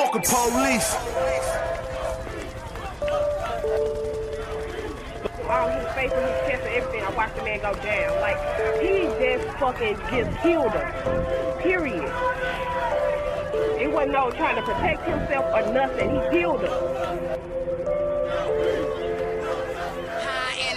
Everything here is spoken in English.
Fucking police. All his face and his chest and everything, I watched the man go down. Like, he just fucking just killed him. Period. It wasn't no trying to protect himself or nothing. He killed him.